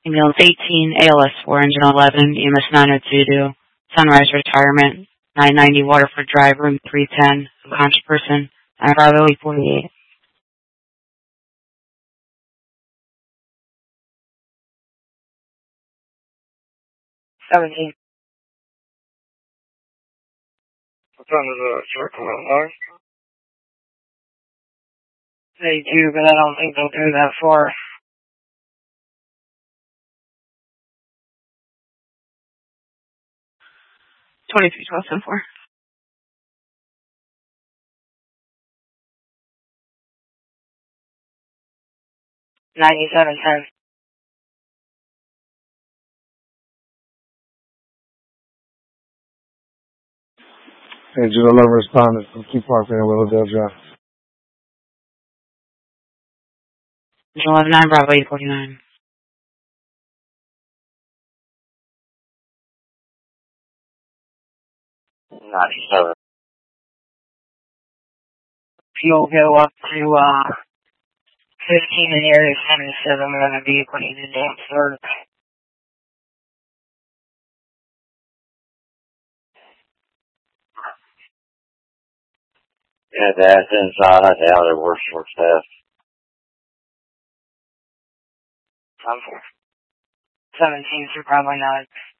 Ambulance 18, ALS 4, Engine 11, EMS 902, Sunrise Retirement, 990 Waterford Drive, Room 310, unconscious person, 950-48. 17. What time is the short call? 9? They do, but I don't think they'll go that far. 23-12-4. 97-10. Engine 11 responded from Key Park and Willowdale Drive. Engine 11, 9 Bravo 849. 97. Fuel go up to 15 in area 77 and the vehicle needed to start. Yeah, that's inside. I doubt it. We're short staffed. 17, so probably not.